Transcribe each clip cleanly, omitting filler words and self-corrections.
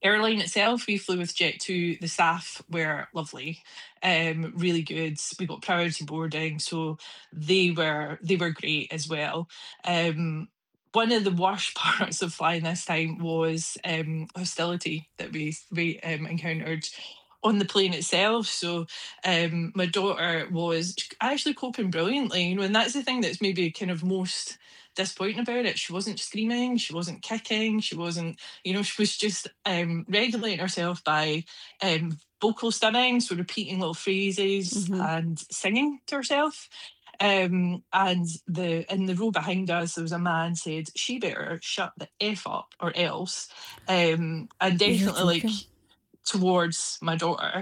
airline itself, we flew with Jet2. The staff were lovely, really good. We got priority boarding, so they were great as well. Um, One of the worst parts of flying this time was hostility that we encountered on the plane itself. So my daughter was actually coping brilliantly, and that's the thing that's maybe kind of most disappointing about it. She wasn't screaming, she wasn't kicking, she wasn't, she was just regulating herself by vocal stumming, so repeating little phrases Hmm. and singing to herself. And the in the row behind us, there was a man said, "She better shut the f up or else," and You're definitely like joking. towards my daughter.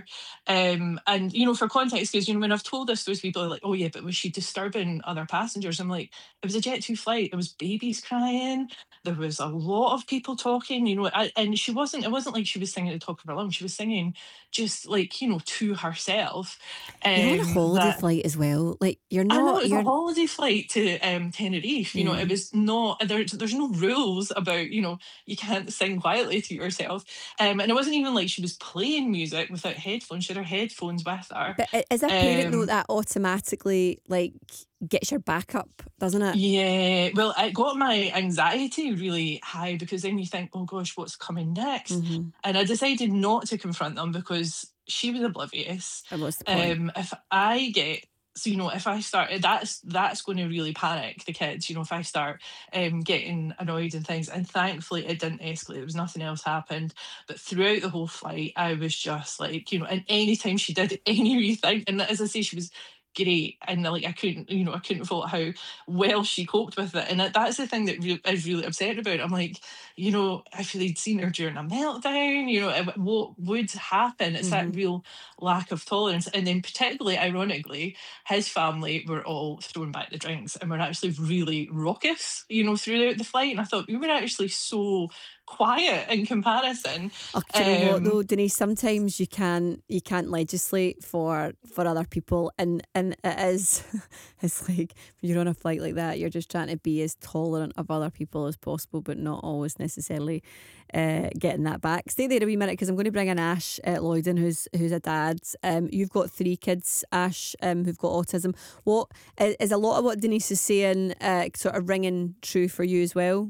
And for context, because when I've told this, those people are like, "Oh yeah, but was she disturbing other passengers?" I'm like, it was a Jet2 flight. There was babies crying. There was a lot of people talking. And she wasn't. It wasn't like she was singing at the top of her lungs. She was singing just like to herself. You're on a holiday That flight as well. Like you're I know not. it was a You're. holiday flight to Tenerife. It Yeah. was not there's no rules about you can't sing quietly to yourself. And it wasn't even like she was playing music without headphones. She had her headphones with her. But as a parent, though, Um, that automatically like gets your back up, doesn't it? yeah, well, it got my anxiety really high because then you think, oh gosh, what's coming next? Hmm. And I decided not to confront them because she was oblivious. And what's the point? If I get so if I start that's going to really panic the kids. If I start getting annoyed and things, and thankfully it didn't escalate. There was nothing else happened, but throughout the whole flight, I was just like, and anytime she did any wee thing, and as I say, she was great, and like I couldn't fault how well she coped with it. And that's the thing that is really upsetting about it. I'm like, if they'd seen her during a meltdown, what would happen? It's that Hmm. real lack of tolerance. And then, particularly ironically, his family were all throwing back the drinks and were actually really raucous, throughout the flight. And I thought, we were actually so quiet in comparison. Oh, do you know what Um, though, Denise? Sometimes you can't legislate for other people, and it is it's like when you're on a flight like that, you're just trying to be as tolerant of other people as possible, but not always necessarily getting that back. Stay there a wee minute because I'm going to bring in Ash Lloyden, who's a dad. You've got three kids, Ash, who've got autism. What is a lot of what Denise is saying sort of ringing true for you as well?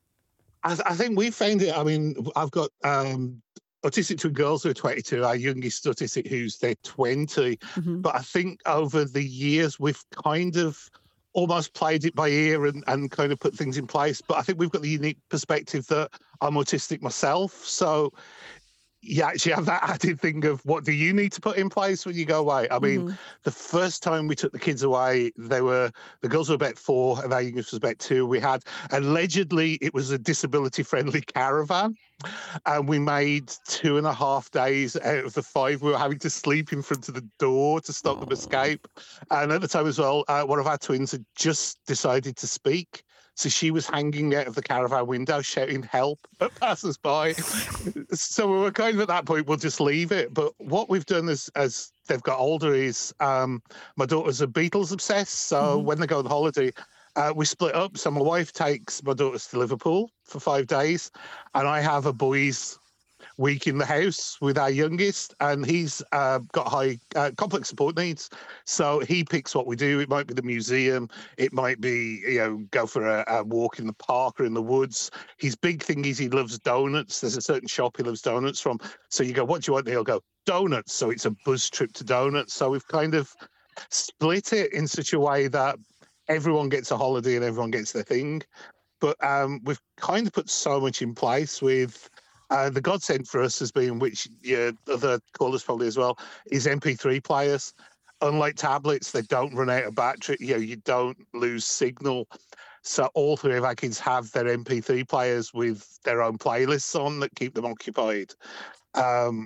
I think we found it. I mean, I've got autistic twin girls who are 22, our youngest autistic who's they're 20. Hmm. But I think over the years, we've kind of almost played it by ear and kind of put things in place. But I think we've got the unique perspective that I'm autistic myself. So you actually have that added thing of what do you need to put in place when you go away? I mean, Hmm. the first time we took the kids away, the girls were about 4 and our youngest was about 2. We had allegedly it was a disability friendly caravan, and we made 2.5 days out of the 5. We were having to sleep in front of the door to stop them Oh. escape. And at the time as well, one of our twins had just decided to speak. So she was hanging out of the caravan window shouting help at passers-by. So we were kind of at that point, we'll just leave it. But what we've done as they've got older is my daughter's a Beatles obsessed. So Hmm. when they go on holiday, we split up. So my wife takes my daughters to Liverpool for 5 days, and I have a boys' week in the house with our youngest, and he's got high complex support needs. So he picks what we do. It might be the museum. It might be, go for a walk in the park or in the woods. His big thing is he loves donuts. There's a certain shop he loves donuts from. So you go, what do you want? And he'll go, donuts. So it's a buzz trip to donuts. So we've kind of split it in such a way that everyone gets a holiday and everyone gets their thing. But we've kind of put so much in place with the godsend for us has been, which other callers probably as well, is MP3 players. Unlike tablets, they don't run out of battery. You don't lose signal. So all three of our kids have their MP3 players with their own playlists on that keep them occupied. Um,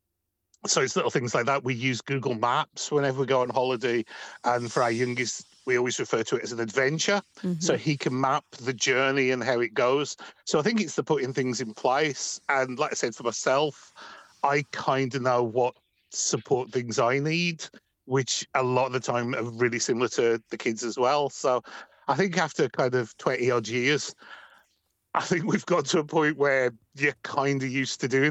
so it's little things like that. We use Google Maps whenever we go on holiday, and for our youngest, we always refer to it as an adventure. So Hmm. he can map the journey and how it goes. So I think it's the putting things in place. And like I said, for myself, I kind of know what support things I need, which a lot of the time are really similar to the kids as well. So I think after kind of 20 odd years, I think we've got to a point where you're kind of used to doing